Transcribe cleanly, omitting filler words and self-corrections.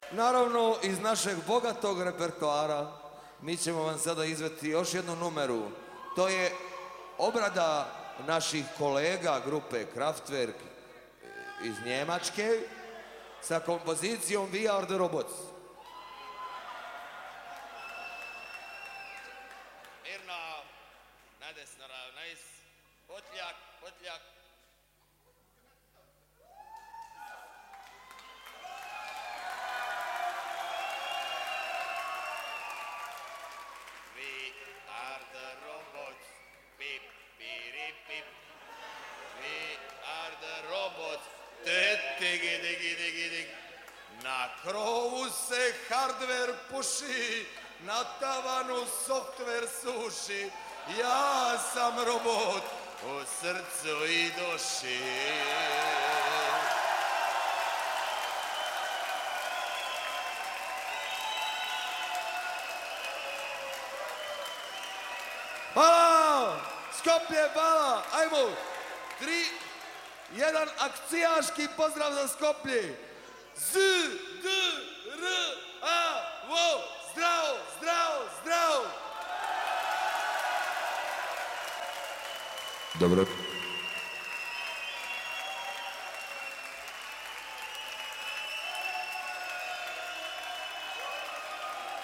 Naravno, iz našeg bogatog repertoara mi ćemo vam sada izvesti još jednu numeru. To je obrada naših kolega grupe Kraftwerk iz Njemačke sa kompozicijom We Are The Robots. Mirno, nadesno ravnajs, potljak, potljak. We are the robots, pip, pirip, pip. We are the robots, digi, digi, digi, digi. Na krovu se hardware puši, na tavanu software suši. Ja sam robot u srcu i duši. Hvala! Skoplje, hvala! Ajmo! 3, 1, akcijaški pozdrav za Skoplje! Z, D, R, A, vo! Zdravo, zdravo, zdravo! Dobro.